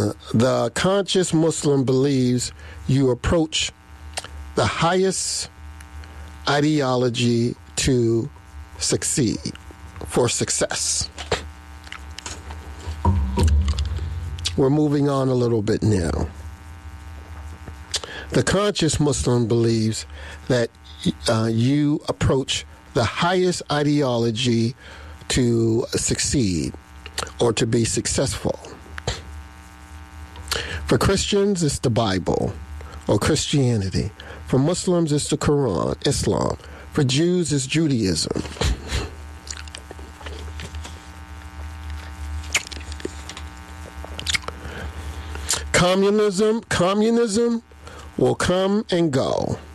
The conscious Muslim believes you approach the highest ideology to succeed, for success. We're moving on a little bit now. The conscious Muslim believes that you approach the highest ideology to succeed or to be successful. For Christians, it's the Bible or Christianity. For Muslims, it's the Quran, Islam. For Jews, it's Judaism. Communism will come and go.